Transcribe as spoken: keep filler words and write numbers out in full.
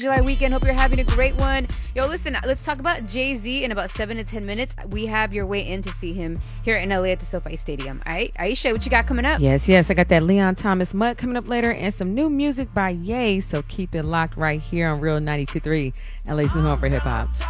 July weekend. Hope you're having a great one. Yo, listen, let's talk about Jay-Z in about seven to ten minutes. We have your way in to see him here in L A at the SoFi Stadium. All right, Aisha, what you got coming up? Yes, yes, I got that Leon Thomas Mud coming up later and some new music by Ye. So keep it locked right here on Real ninety-two point three, L A's new home for hip hop.